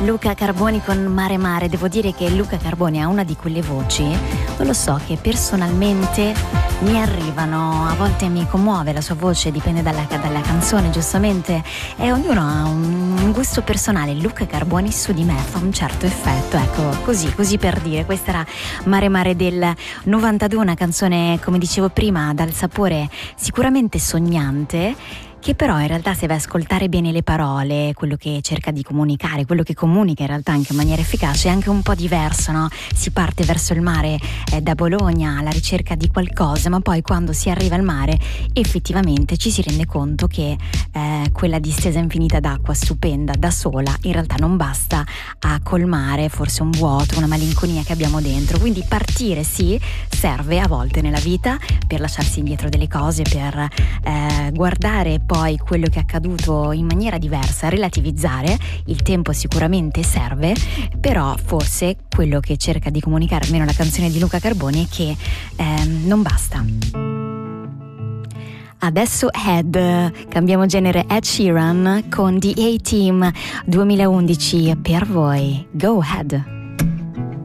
Luca Carboni con Mare Mare. Devo dire che Luca Carboni ha una di quelle voci, non lo so, che personalmente mi arrivano, a volte mi commuove la sua voce, dipende dalla canzone giustamente, e ognuno ha un gusto personale. Luca Carboni su di me fa un certo effetto, ecco, così per dire. Questa era Mare Mare del 92, una canzone, come dicevo prima, dal sapore sicuramente sognante, che però in realtà, se vai a ascoltare bene le parole, quello che cerca di comunicare, quello che comunica in realtà anche in maniera efficace, è anche un po' diverso, no? Si parte verso il mare da Bologna alla ricerca di qualcosa, ma poi quando si arriva al mare effettivamente ci si rende conto che quella distesa infinita d'acqua stupenda da sola in realtà non basta a colmare forse un vuoto, una malinconia che abbiamo dentro. Quindi partire sì, serve a volte nella vita per lasciarsi indietro delle cose, per guardare poi quello che è accaduto in maniera diversa, relativizzare. Il tempo sicuramente serve, però forse quello che cerca di comunicare almeno la canzone di Luca Carboni è che non basta. Adesso Head, cambiamo genere, Ed Sheeran con The A-Team 2011 per voi. Go Ahead.